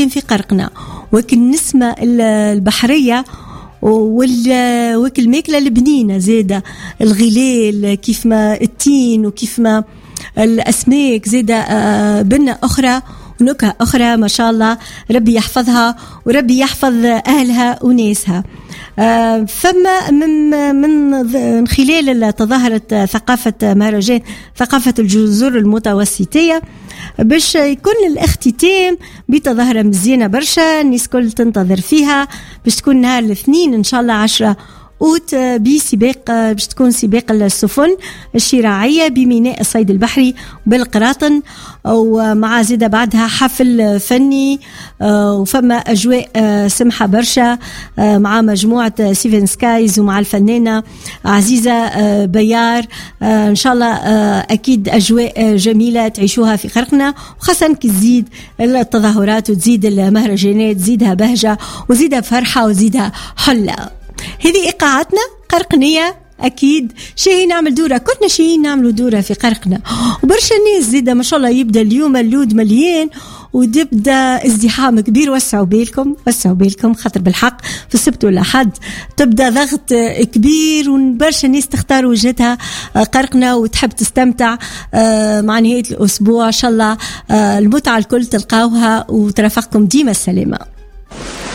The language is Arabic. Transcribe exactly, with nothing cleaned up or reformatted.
كان في قرقنا، وكل النسمة البحرية وكل الماكلة البنينة زيادة، الغلال كيف ما التين وكيف ما الأسماك زيادة بنة أخرى ونكهة أخرى ما شاء الله. ربي يحفظها وربي يحفظ أهلها وناسها. فما من من خلال تظاهرت ثقافة مهرجان ثقافة الجزر المتوسطية باش يكون الاختتام بتظاهرة مزيانة برشا، الناس كل تنتظر فيها باش تكون نهار الاثنين إن شاء الله عشرة أوت بسباق باش تكون سباق السفن الشراعية بميناء الصيد البحري بالقراطن، ومع زيادة بعدها حفل فني وفما أجواء سمحة برشا مع مجموعة سيفن سكايز ومع الفنانة عزيزة بيار. إن شاء الله أكيد أجواء جميلة تعيشوها في قرقنة، وخاصة كي تزيد التظاهرات وتزيد المهرجانات تزيدها بهجة وزيدها فرحة وزيدها حلة. هذه إيقاعاتنا قرقنية أكيد شيء نعمل دورة، كنا شيء نعمل دورة في قرقنة، وبرشا الناس زيادة ما شاء الله. يبدأ اليوم اللود مليان وتبدأ ازدحام كبير. وسعوا بالكم وسعوا بالكم خاطر بالحق في السبت ولا حد تبدأ ضغط كبير، وبرشا الناس تختار وجهتها قرقنة وتحب تستمتع مع نهاية الأسبوع. إن شاء الله المتعة الكل تلقاوها وترافقكم ديما السلامة.